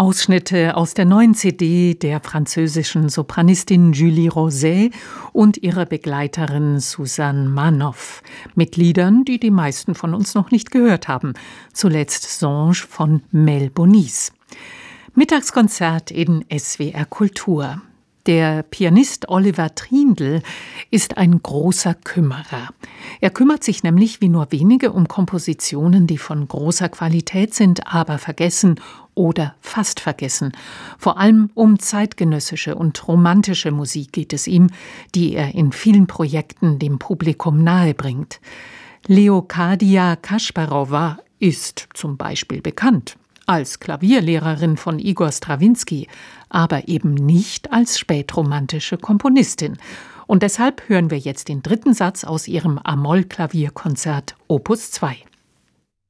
Ausschnitte aus der neuen CD der französischen Sopranistin Julie Rosé und ihrer Begleiterin Susanne Manoff mit Liedern, die die meisten von uns noch nicht gehört haben. Zuletzt Songe von Mel Bonis. Mittagskonzert in SWR Kultur. Der Pianist Oliver Trindl ist ein großer Kümmerer. Er kümmert sich nämlich wie nur wenige um Kompositionen, die von großer Qualität sind, aber vergessen oder fast vergessen. Vor allem um zeitgenössische und romantische Musik geht es ihm, die er in vielen Projekten dem Publikum nahebringt. Leokadia Kasparowa ist zum Beispiel bekannt als Klavierlehrerin von Igor Strawinski, aber eben nicht als spätromantische Komponistin. Und deshalb hören wir jetzt den dritten Satz aus ihrem A-Moll-Klavierkonzert Opus 2.